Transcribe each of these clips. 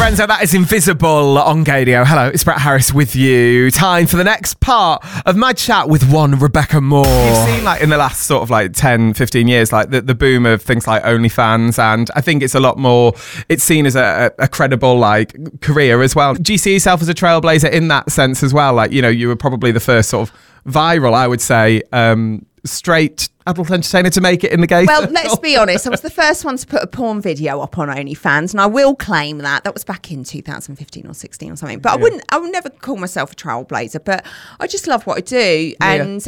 Lorenzo, that is Invisible on Gadio. Hello, it's Brett Harris with you. Time for the next part of my chat with one Rebecca Moore. You've seen, like, in the last sort of like 10, 15 years, like the boom of things like OnlyFans, and I think it's a lot more, it's seen as a credible, like, career as well. Do you see yourself as a trailblazer in that sense as well? Like, you know, you were probably the first sort of viral, I would say, straight adult entertainer to make it in the gay Well, circle. let's be honest. I was the first one to put a porn video up on OnlyFans, and I will claim that. That was back in 2015 or 16 or something. But I would never call myself a trailblazer, but I just love what I do. And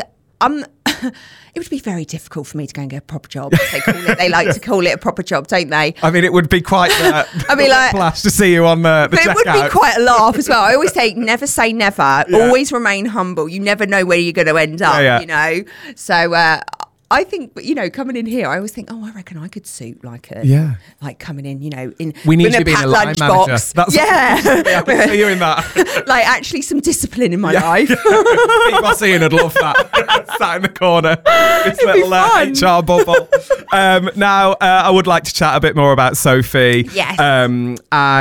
it would be very difficult for me to go and get a proper job. They like to call it a proper job, don't they? I mean, it would be quite like, flash to see you on the but checkout. It would be quite a laugh as well. I always say, never say never. Yeah. Always remain humble. You never know where you're going to end up, you know? So I think, you know, coming in here, I always think, I reckon I could suit like like coming in, you know, we need you being a line manager. Box. That's I can see you in that. Like actually some discipline in my life. Steve Bossian would love that. Sat in the corner, this little HR bubble. Now, I would like to chat a bit more about Sophie. Yes. And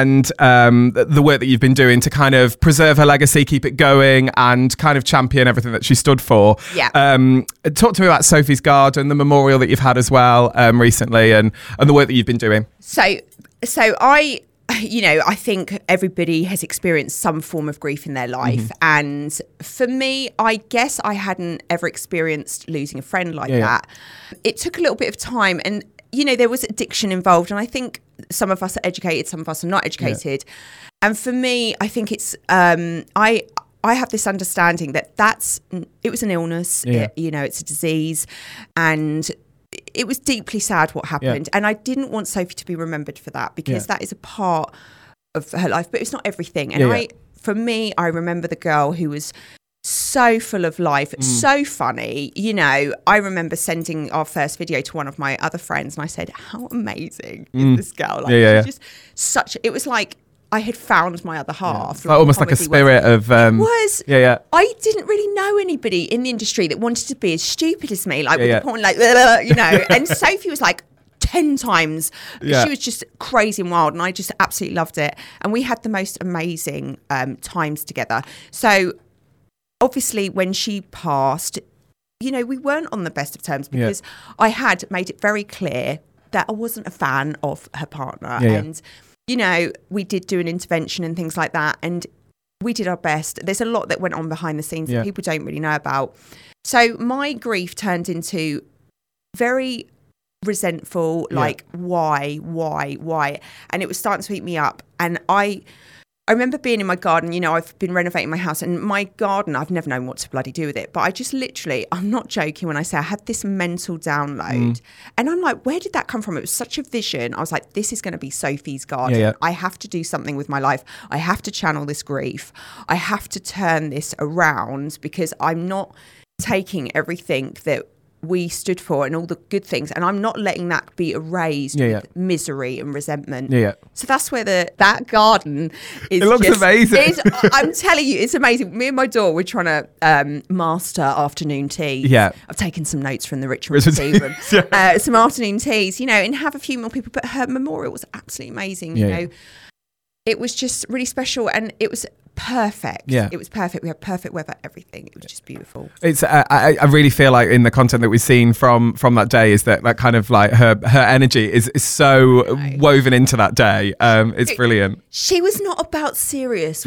the work that you've been doing to kind of preserve her legacy, keep it going, and kind of champion everything that she stood for. Yeah. Talk to me about Sophie's Garden, the memorial that you've had as well recently, and the work that you've been doing. So I think everybody has experienced some form of grief in their life. And for me, I guess I hadn't ever experienced losing a friend like that. It took a little bit of time, and, you know, there was addiction involved. And I think some of us are educated, some of us are not educated. Yeah. And for me, I think it's, I have this understanding that it was an illness, it's a disease, and it was deeply sad what happened. And I didn't want Sophie to be remembered for that, because that is a part of her life, but it's not everything. And for me, I remember the girl who was so full of life, so funny. You know, I remember sending our first video to one of my other friends, and I said, how amazing is this girl? Like, just it was like, I had found my other half. Like almost like a spirit of... it was. I didn't really know anybody in the industry that wanted to be as stupid as me. Like, with the porn, like, you know. And Sophie was like 10 times. She was just crazy and wild. And I just absolutely loved it. And we had the most amazing times together. So, obviously, when she passed, you know, we weren't on the best of terms, because I had made it very clear that I wasn't a fan of her partner. And... you know, we did do an intervention and things like that, and we did our best. There's a lot that went on behind the scenes that people don't really know about. So my grief turned into very resentful, like, why? And it was starting to eat me up. And I remember being in my garden. You know, I've been renovating my house, and my garden, I've never known what to bloody do with it. But I just literally, I'm not joking when I say I had this mental download. And I'm like, where did that come from? It was such a vision. I was like, this is going to be Sophie's garden. I have to do something with my life. I have to channel this grief. I have to turn this around, because I'm not taking everything that we stood for and all the good things, and I'm not letting that be erased with misery and resentment. So that's where that garden is. It looks amazing. I'm telling you, it's amazing. Me and my daughter, we're trying to master afternoon tea. I've taken some notes from the Richmond tea room. Some afternoon teas, you know, and have a few more people. But her memorial was absolutely amazing. You know, it was just really special, and it was perfect. It was perfect. We had perfect weather, everything. It was just beautiful. It's I really feel like in the content that we've seen from that day is that kind of like her energy is so woven into that day. It's brilliant. She was not about serious.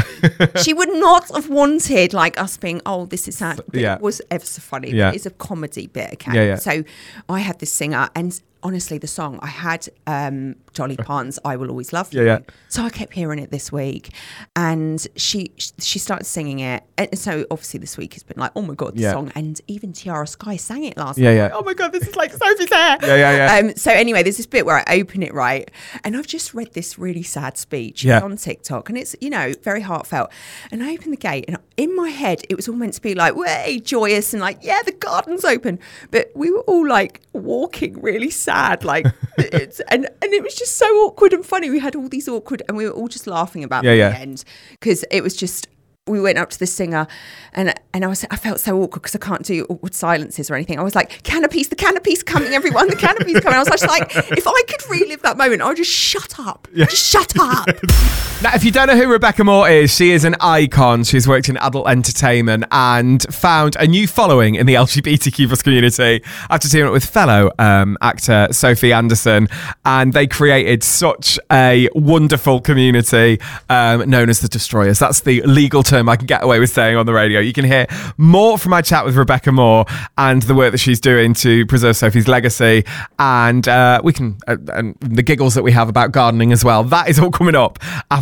She would not have wanted like us being, this is sad. It was ever so funny. It's a comedy bit. Okay. So I had this singer, and honestly, the song I had, Dolly Parton's "I Will Always Love You." So I kept hearing it this week, and she started singing it. And so obviously this week has been like, oh my god, the song, and even Tiara Sky sang it last night. Like, oh my god, this is like Sophie's hair. So anyway, there's this bit where I open it right, and I've just read this really sad speech on TikTok, and it's, you know, very heartfelt. And I open the gate, and in my head, it was all meant to be like, way joyous and like, the garden's open, but we were all like walking really sad, like, and it was just so awkward and funny. We had all these awkward, and we were all just laughing about it at the end, because it was just, we went up to the singer, and I felt so awkward because I can't do awkward silences or anything. I was like, the canopy's coming, everyone, the canopy's coming. I was just like, if I could relive that moment, I would just shut up. Just shut up. Now, if you don't know who Rebecca Moore is, she is an icon. She's worked in adult entertainment and found a new following in the LGBTQ+ community after teaming up with fellow actor Sophie Anderson. And they created such a wonderful community known as the Destroyers. That's the legal term I can get away with saying on the radio. You can hear more from my chat with Rebecca Moore and the work that she's doing to preserve Sophie's legacy. And we can and the giggles that we have about gardening as well. That is all coming up after